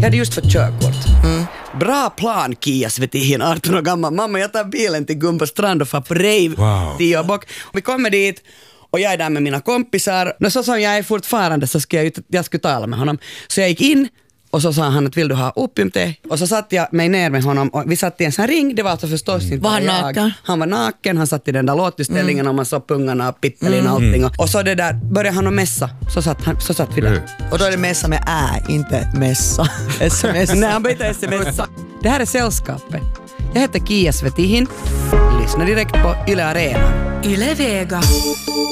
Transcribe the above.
hade just fått körkort. Bra plan, Kia Svetihin, 18 år gammal. Mamma, jag tar bilen till Gumbo strand och far på rave 10 år bak. Vi kommer dit och jag är där med mina kompisar. Och så som jag är fortfarande så ska jag skulle tala med honom. Så jag gick in och så sa han att vill du ha opiumte? Och så satt jag mig ner med honom och vi satt i en sån ring. Det var alltså förstås inte var han naken? Han var naken, han satt i den där låtutställningen och man såg pungarna och pippelin och allting. Och så det där började han att mässa. Så satt vi där. Och då är det mässa med inte mässa. SMS. Nej, han bytte sms. Det här är Sällskapet. Jag heter Kia Svetihin. Lyssna direkt på Yle Arena. Yle Vega.